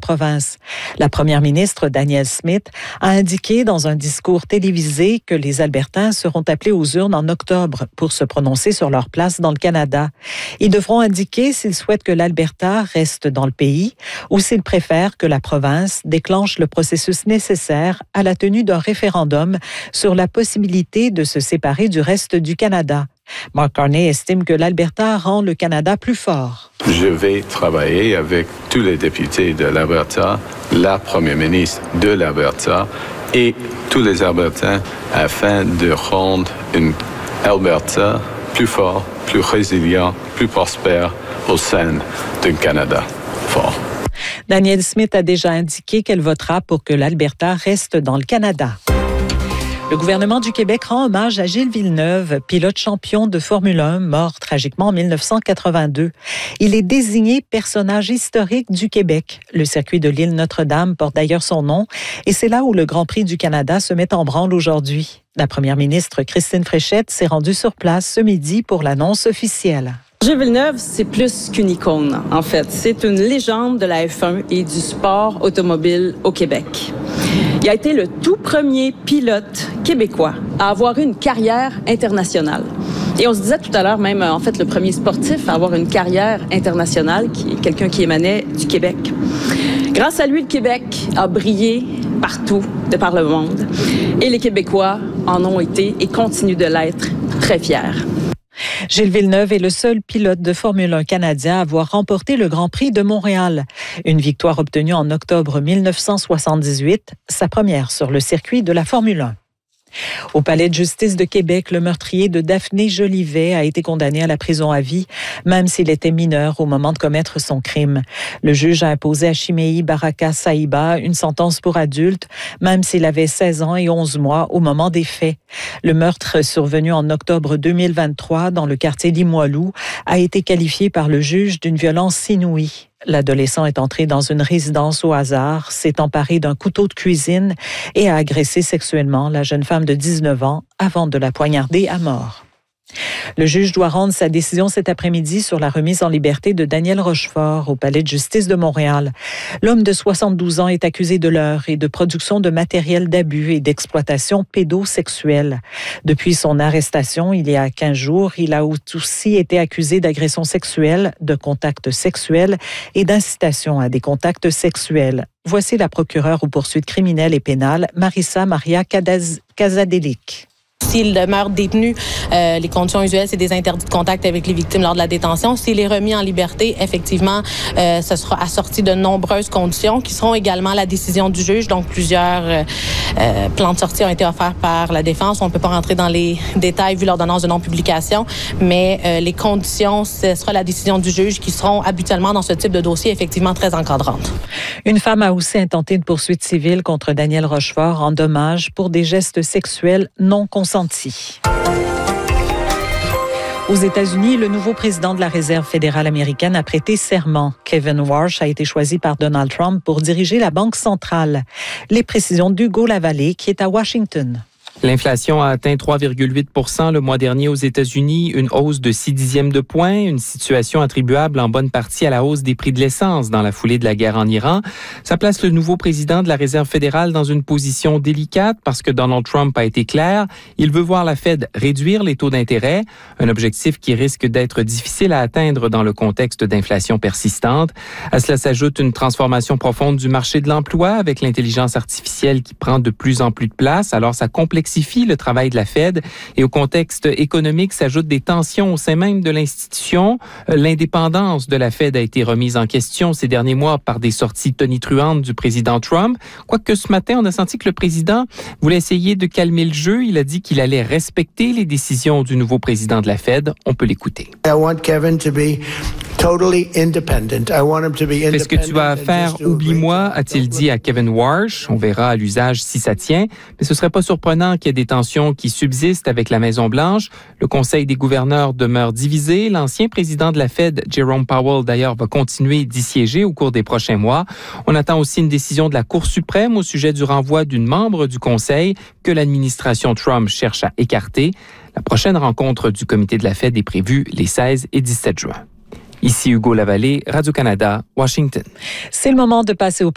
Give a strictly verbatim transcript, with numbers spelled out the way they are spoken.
province. La première ministre, Danielle Smith, a indiqué dans un discours télévisé que les Albertains seront appelés aux urnes en octobre pour se prononcer sur leur place dans le Canada. Ils devront indiquer s'ils souhaitent que l'Alberta reste dans le pays ou s'ils préfèrent que la province déclenche le processus nécessaire à la tenue d'un référendum sur la possibilité de se séparer du reste du Canada. Mark Carney estime que l'Alberta rend le Canada plus fort. Je vais travailler avec tous les députés de l'Alberta, la première ministre de l'Alberta et tous les Albertains afin de rendre une Alberta plus fort, plus résilient, plus prospère au sein d'un Canada fort. Danielle Smith a déjà indiqué qu'elle votera pour que l'Alberta reste dans le Canada. Le gouvernement du Québec rend hommage à Gilles Villeneuve, pilote champion de Formule un, mort tragiquement en dix-neuf cent quatre-vingt-deux. Il est désigné personnage historique du Québec. Le circuit de l'île Notre-Dame porte d'ailleurs son nom et c'est là où le Grand Prix du Canada se met en branle aujourd'hui. La première ministre Christine Fréchette s'est rendue sur place ce midi pour l'annonce officielle. Gilles Villeneuve, c'est plus qu'une icône, en fait. C'est une légende de la F un et du sport automobile au Québec. Il a été le tout premier pilote québécois à avoir eu une carrière internationale. Et on se disait tout à l'heure, même, en fait, le premier sportif à avoir une carrière internationale, qui est quelqu'un qui émanait du Québec. Grâce à lui, le Québec a brillé partout, de par le monde. Et les Québécois en ont été et continuent de l'être très fiers. Gilles Villeneuve est le seul pilote de Formule un canadien à avoir remporté le Grand Prix de Montréal. Une victoire obtenue en octobre dix-neuf cent soixante-dix-huit, sa première sur le circuit de la Formule un. Au Palais de justice de Québec, le meurtrier de Daphné Jolivet a été condamné à la prison à vie, même s'il était mineur au moment de commettre son crime. Le juge a imposé à Chimei Baraka Saïba une sentence pour adulte, même s'il avait seize ans et onze mois au moment des faits. Le meurtre survenu en octobre deux mille vingt-trois dans le quartier Limoilou a été qualifié par le juge d'une violence inouïe. L'adolescent est entré dans une résidence au hasard, s'est emparé d'un couteau de cuisine et a agressé sexuellement la jeune femme de dix-neuf ans avant de la poignarder à mort. Le juge doit rendre sa décision cet après-midi sur la remise en liberté de Daniel Rochefort au Palais de justice de Montréal. L'homme de soixante-douze ans est accusé de leurre et de production de matériel d'abus et d'exploitation pédosexuelle. Depuis son arrestation, il y a quinze jours, il a aussi été accusé d'agression sexuelle, de contact sexuel et d'incitation à des contacts sexuels. Voici la procureure aux poursuites criminelles et pénales, Marissa Maria Casadelic. S'il demeure détenu, euh, les conditions usuelles, c'est des interdits de contact avec les victimes lors de la détention. S'il est remis en liberté, effectivement, euh, ce sera assorti de nombreuses conditions qui seront également la décision du juge. Donc, plusieurs euh, euh, plans de sortie ont été offerts par la défense. On ne peut pas rentrer dans les détails vu l'ordonnance de non-publication, mais euh, les conditions, ce sera la décision du juge qui seront habituellement dans ce type de dossier effectivement très encadrantes. Une femme a aussi intenté une poursuite civile contre Daniel Rochefort en dommages pour des gestes sexuels non consentis. Aux États-Unis, le nouveau président de la Réserve fédérale américaine a prêté serment. Kevin Warsh a été choisi par Donald Trump pour diriger la Banque centrale. Les précisions d'Hugo Lavallée, qui est à Washington. L'inflation a atteint trois virgule huit pour cent le mois dernier aux États-Unis, une hausse de six dixièmes de point, une situation attribuable en bonne partie à la hausse des prix de l'essence dans la foulée de la guerre en Iran. Ça place le nouveau président de la Réserve fédérale dans une position délicate parce que Donald Trump a été clair. Il veut voir la Fed réduire les taux d'intérêt, un objectif qui risque d'être difficile à atteindre dans le contexte d'inflation persistante. À cela s'ajoute une transformation profonde du marché de l'emploi avec l'intelligence artificielle qui prend de plus en plus de place. Alors, ça complexifie le travail de la Fed et au contexte économique s'ajoutent des tensions au sein même de l'institution. L'indépendance de la Fed a été remise en question ces derniers mois par des sorties tonitruantes du président Trump. Quoique ce matin, on a senti que le président voulait essayer de calmer le jeu. Il a dit qu'il allait respecter les décisions du nouveau président de la Fed. On peut l'écouter. I want Kevin to be totally independent. I want him to be independent. Fais ce que tu vas faire, oublie-moi, a-t-il dit à Kevin Warsh. On verra à l'usage si ça tient. Mais ce serait pas surprenant qu'il y ait des tensions qui subsistent avec la Maison-Blanche. Le Conseil des gouverneurs demeure divisé. L'ancien président de la Fed, Jerome Powell, d'ailleurs, va continuer d'y siéger au cours des prochains mois. On attend aussi une décision de la Cour suprême au sujet du renvoi d'une membre du Conseil que l'administration Trump cherche à écarter. La prochaine rencontre du comité de la Fed est prévue les seize et dix-sept juin. Ici Hugo Lavallée, Radio-Canada, Washington. C'est le moment de passer au